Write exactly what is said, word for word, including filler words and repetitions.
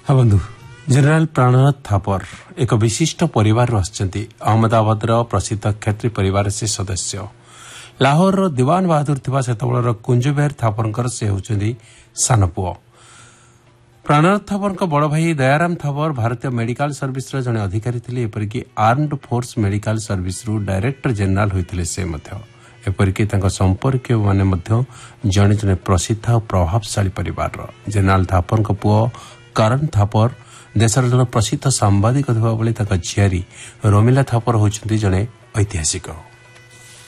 हाँ बंधु जनरल प्राणनाथ थापर एक विशिष्ट परिवार आसचंती अहमदाबाद प्रसिद्ध क्षत्रिय परिवार से सदस्य लाहौर दिवान बहादुर थिबा सेतबेलर कुंजबिहारी थापर से होचंदी सान पुओ प्राणनाथ थापर बड़ भाई दयाराम थापर भारतीय मेडिकल सर्विस जड़े अधिकारी थे एपरिक आर्म्ड फोर्स मेडिकल सर्विस रु डायरेक्टर जनरल होते से एपरिक संपर्क मैंने जड़े जड़े प्रसिद्ध और प्रभावशाली परिवार जनरल थापर पुओ करण थापर देशर जन प्रसिद्ध सांबादिक थिबा बेले झियारी रमिला थापर होचंदी जड़े ऐतिहासिक।